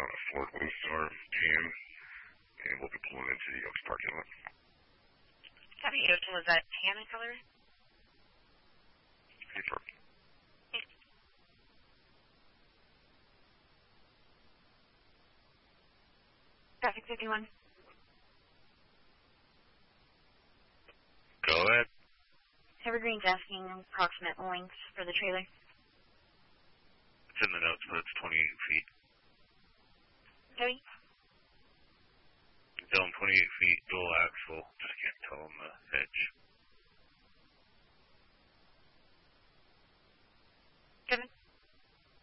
Ford Bluestar tan, and we'll be pulling into the Oaks parking lot. Copy, Ocean, was that tan in color? Hey, sir. Traffic 51. Go ahead. Evergreen's asking approximate length for the trailer. It's in the notes, but it's 28 feet. Cody? Dylan, 28 feet, dual axle. Just can't tell on the edge. Kevin?